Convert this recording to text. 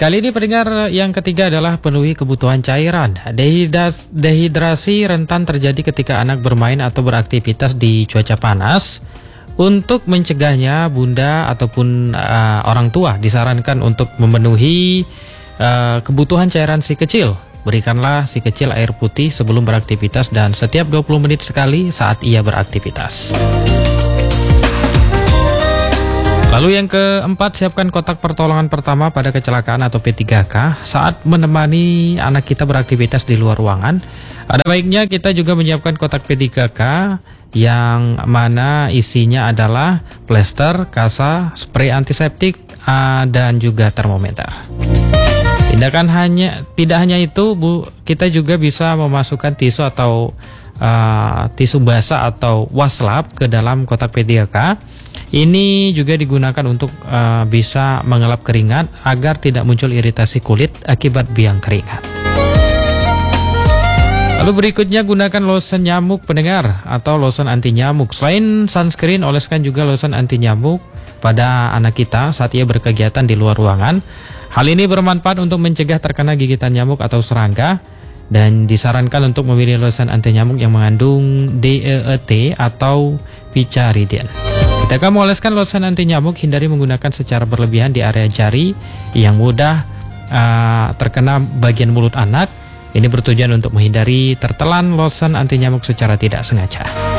kali ini pendengar yang ketiga adalah penuhi kebutuhan cairan. Dehidrasi rentan terjadi ketika anak bermain atau beraktivitas di cuaca panas. Untuk mencegahnya, bunda ataupun orang tua disarankan untuk memenuhi kebutuhan cairan si kecil. Berikanlah si kecil air putih sebelum beraktivitas dan setiap 20 menit sekali saat ia beraktivitas. Lalu yang keempat, siapkan kotak pertolongan pertama pada kecelakaan atau P3K saat menemani anak kita beraktivitas di luar ruangan. Ada baiknya kita juga menyiapkan kotak P3K yang mana isinya adalah plester, kasa, spray antiseptik, dan juga termometer. Tidak hanya itu, Bu, kita juga bisa memasukkan tisu atau tisu basah atau waslap ke dalam kotak P3K. Ini juga digunakan untuk bisa mengelap keringat agar tidak muncul iritasi kulit akibat biang keringat. Lalu berikutnya, gunakan lotion nyamuk pendengar atau lotion anti nyamuk. Selain sunscreen, oleskan juga lotion anti nyamuk pada anak kita saat ia berkegiatan di luar ruangan. Hal ini bermanfaat untuk mencegah terkena gigitan nyamuk atau serangga dan disarankan untuk memilih lotion anti nyamuk yang mengandung DEET atau picaridin. Ketika oleskan lotion anti nyamuk, hindari menggunakan secara berlebihan di area jari yang mudah terkena bagian mulut anak. Ini bertujuan untuk menghindari tertelan lotion anti nyamuk secara tidak sengaja.